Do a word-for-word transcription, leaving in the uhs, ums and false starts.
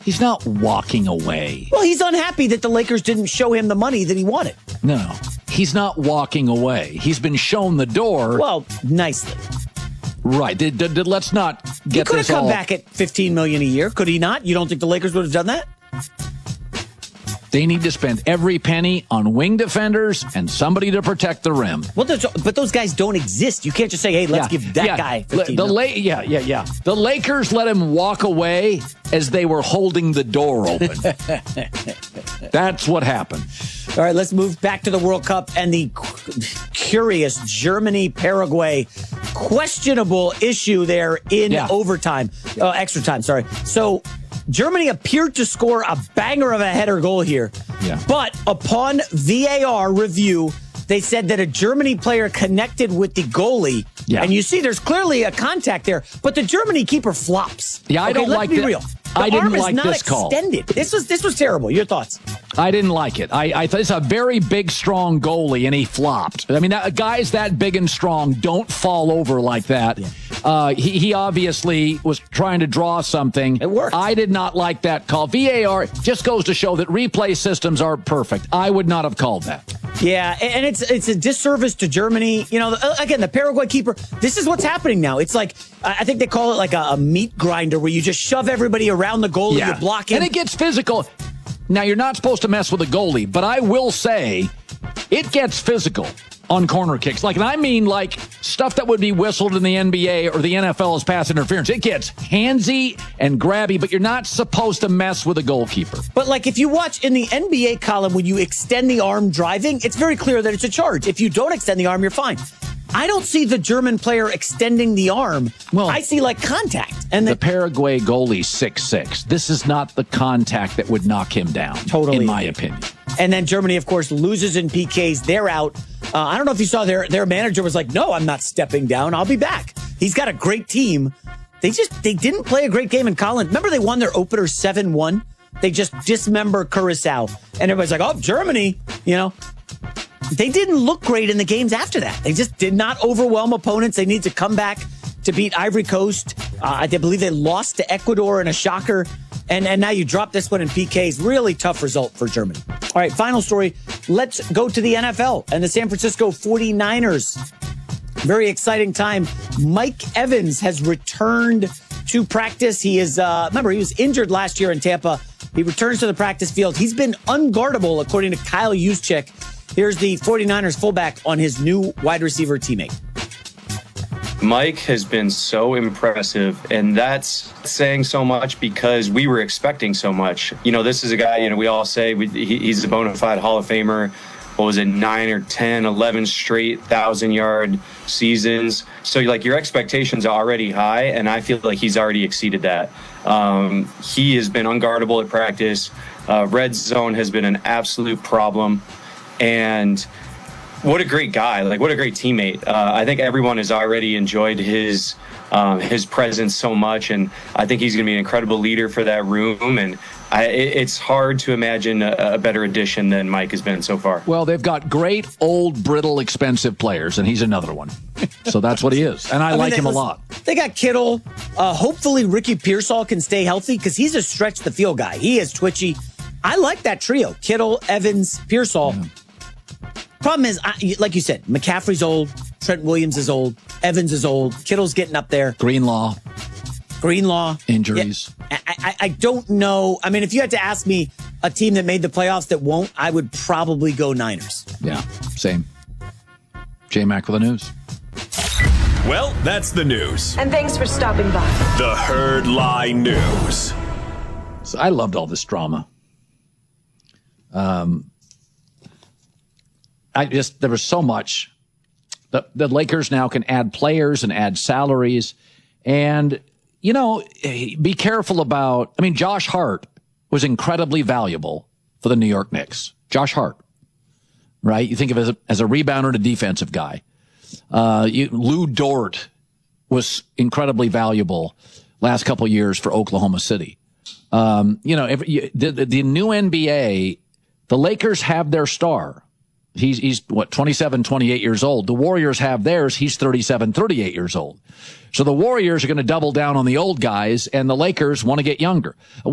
He's not walking away. Well, he's unhappy that the Lakers didn't show him the money that he wanted. No, he's not walking away. He's been shown the door. Well, nicely. Right. Did, did, did, let's not get he could have this come all... back at fifteen million dollars a year. Could he not? You don't think the Lakers would have done that? They need to spend every penny on wing defenders and somebody to protect the rim. Well, but those guys don't exist. You can't just say, hey, let's yeah, give that yeah. guy fifteen the million La- Yeah, yeah, yeah. The Lakers let him walk away as they were holding the door open. That's what happened. All right, let's move back to the World Cup and the curious Germany-Paraguay questionable issue there in yeah. overtime, uh, extra time, sorry. So Germany appeared to score a banger of a header goal here. Yeah. But upon V A R review, they said that a Germany player connected with the goalie. Yeah. And you see there's clearly a contact there, but the Germany keeper flops. Yeah, I okay, don't let's like be that. real. The I didn't arm is like not this call. extended. This was this was terrible. Your thoughts? I didn't like it. I, I thought it's a very big, strong goalie, and he flopped. I mean, that, guys that big and strong don't fall over like that. Yeah. Uh, he, he obviously was trying to draw something. It worked. I did not like that call. V A R just goes to show that replay systems aren't perfect. I would not have called that. Yeah, and it's it's a disservice to Germany. You know, again, the Paraguay keeper, this is what's happening now. It's like, I think they call it like a, a meat grinder where you just shove everybody around the goalie, Yeah. you block him. And it gets physical. Now, you're not supposed to mess with a goalie, but I will say it gets physical on corner kicks. Like, and I mean like stuff that would be whistled in the N B A or the N F L as pass interference. It gets handsy and grabby, but you're not supposed to mess with a goalkeeper. But like if you watch in the N B A column, when you extend the arm driving, it's very clear that it's a charge. If you don't extend the arm, you're fine. I don't see the German player extending the arm. Well, I see like contact. And the, the Paraguay goalie's six six. This is not the contact that would knock him down, totally, in my opinion. And then Germany, of course, loses in P Ks. They're out. Uh, I don't know if you saw their their manager was like, no, I'm not stepping down. I'll be back. He's got a great team. They just they didn't play a great game in Colin. Remember they won their opener seven one? They just dismember Curacao. And everybody's like, oh, Germany, you know. They didn't look great in the games after that. They just did not overwhelm opponents. They need to come back to beat Ivory Coast. Uh, I believe they lost to Ecuador in a shocker. And, and now you drop this one in P Ks. Really tough result for Germany. All right, final story. Let's go to the N F L and the San Francisco forty-niners. Very exciting time. Mike Evans has returned to practice. He is, uh, remember, he was injured last year in Tampa. He returns to the practice field. He's been unguardable, according to Kyle Juszczyk. Here's the forty-niners fullback on his new wide receiver teammate. Mike has been so impressive, and that's saying so much because we were expecting so much. You know, this is a guy, you know, we all say we, he, he's a bona fide Hall of Famer. What was it, nine or ten, eleven straight thousand-yard seasons. So, like, your expectations are already high, and I feel like he's already exceeded that. Um, he has been unguardable at practice. Uh, red zone has been an absolute problem. And what a great guy, like what a great teammate. Uh, I think everyone has already enjoyed his um, his presence so much, and I think he's going to be an incredible leader for that room. And I, it, it's hard to imagine a, a better addition than Mike has been so far. Well, they've got great, old, brittle, expensive players, and he's another one. So that's what he is, and I, I mean, like him listen, a lot. They got Kittle. Uh, hopefully Ricky Pearsall can stay healthy because he's a stretch the field guy. He is twitchy. I like that trio, Kittle, Evans, Pearsall. Yeah. Problem is, I, like you said, McCaffrey's old, Trent Williams is old, Evans is old, Kittle's getting up there. Greenlaw. Greenlaw. Injuries. Yeah, I, I, I don't know. I mean, if you had to ask me a team that made the playoffs that won't, I would probably go Niners. Yeah, same. J-Mac with the news. Well, that's the news. And thanks for stopping by. The Herd Lie News. So I loved all this drama. Um, I just, there was so much. The, the Lakers now can add players and add salaries. And, you know, be careful about, I mean, Josh Hart was incredibly valuable for the New York Knicks. Josh Hart, right? You think of it as a, as a rebounder and a defensive guy. Uh, you, Lou Dort was incredibly valuable last couple of years for Oklahoma City. Um, you know, if you, the, the new N B A, the Lakers have their star. He's, he's what, twenty-seven, twenty-eight years old. The Warriors have theirs. He's thirty-seven, thirty-eight years old. So the Warriors are going to double down on the old guys, and the Lakers want to get younger.